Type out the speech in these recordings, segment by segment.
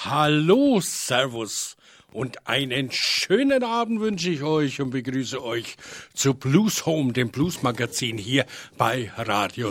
Hallo, Servus und einen schönen Abend wünsche ich euch und begrüße euch zu Blues Home, dem Blues-Magazin hier bei Radio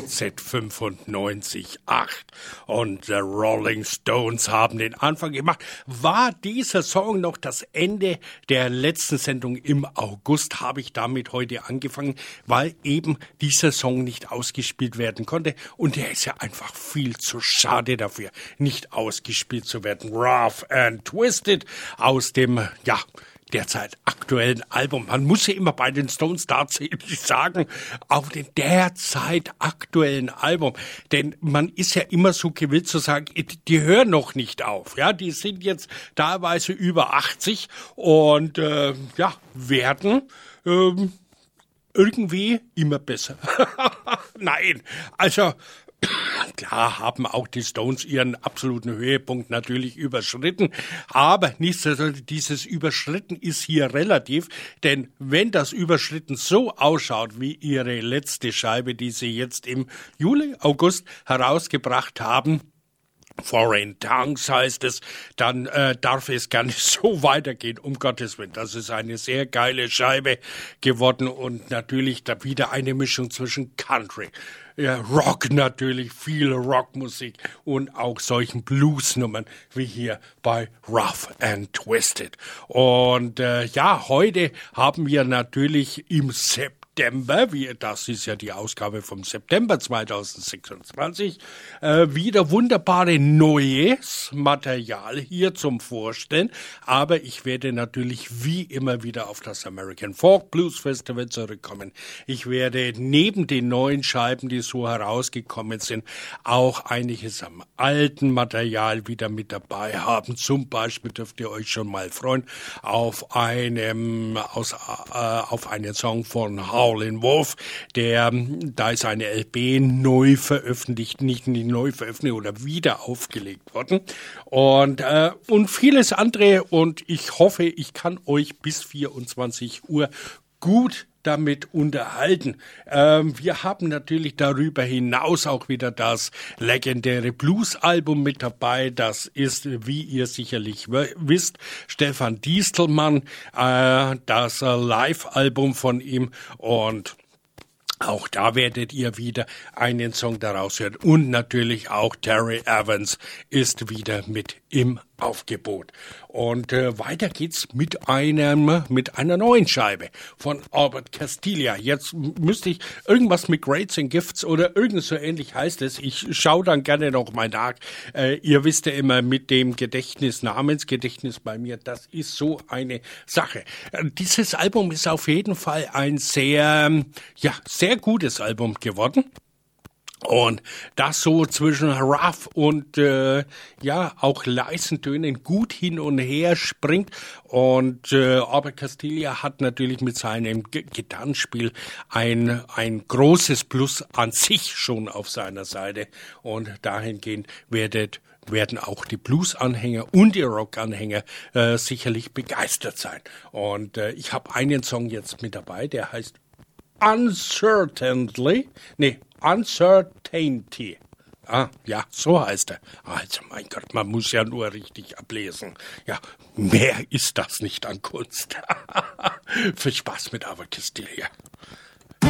Z95.8. Und The Rolling Stones haben den Anfang gemacht. War dieser Song noch das Ende der letzten Sendung im August, habe ich damit heute angefangen, weil eben dieser Song nicht ausgespielt werden konnte. Und der ist ja einfach viel zu schade dafür, nicht ausgespielt zu werden. Rough and Twisted aus dem, derzeit aktuellen Album. Man muss ja immer bei den Stones tatsächlich sagen, auf den derzeit aktuellen Album. Denn man ist ja immer so gewillt zu sagen, die hören noch nicht auf. Ja, die sind jetzt teilweise über 80 und werden irgendwie immer besser. Nein, also klar haben auch die Stones ihren absoluten Höhepunkt natürlich überschritten, aber nichtsdestotrotz, dieses Überschritten ist hier relativ, denn wenn das Überschritten so ausschaut wie ihre letzte Scheibe, die sie jetzt im Juli, August herausgebracht haben, Foreign Tongues heißt es, dann darf es gar nicht so weitergehen, um Gottes Willen. Das ist eine sehr geile Scheibe geworden und natürlich da wieder eine Mischung zwischen Country, Rock natürlich, viel Rockmusik und auch solchen Bluesnummern wie hier bei Rough and Twisted. Und heute haben wir natürlich im September, das ist ja die Ausgabe vom September 2026, wieder wunderbare neues Material hier zum Vorstellen. Aber ich werde natürlich wie immer wieder auf das American Folk Blues Festival zurückkommen. Ich werde neben den neuen Scheiben, die so herausgekommen sind, auch einiges am alten Material wieder mit dabei haben. Zum Beispiel dürft ihr euch schon mal freuen auf einen Song von Howlin' Wolf, da ist eine LP neu veröffentlicht, nicht neu veröffentlicht oder wieder aufgelegt worden und vieles andere und ich hoffe, ich kann euch bis 24 Uhr gut damit unterhalten. Wir haben natürlich darüber hinaus auch wieder das legendäre Blues-Album mit dabei. Das ist, wie ihr sicherlich wisst, Stefan Distelmann, das Live-Album von ihm und auch da werdet ihr wieder einen Song daraus hören. Und natürlich auch Terry Evans ist wieder mit im Aufgebot. Und weiter geht's mit einer neuen Scheibe von Albert Castiglia. Jetzt müsste ich irgendwas mit Greats and Gifts oder irgend so ähnlich heißt es. Ich schaue dann gerne noch mal nach. Ihr wisst ja immer mit dem Namensgedächtnis bei mir, das ist so eine Sache. Dieses Album ist auf jeden Fall ein sehr gutes Album geworden. Und das so zwischen rough und auch leisen Tönen gut hin und her springt. Und Albert Castiglia hat natürlich mit seinem Gitarrenspiel ein großes Plus an sich schon auf seiner Seite. Und dahingehend werden auch die Blues-Anhänger und die Rock-Anhänger sicherlich begeistert sein. Und ich habe einen Song jetzt mit dabei, der heißt Uncertainty. So heißt er. Also mein Gott, man muss ja nur richtig ablesen. Ja, mehr ist das nicht an Kunst. Viel Spaß mit Albert Castiglia.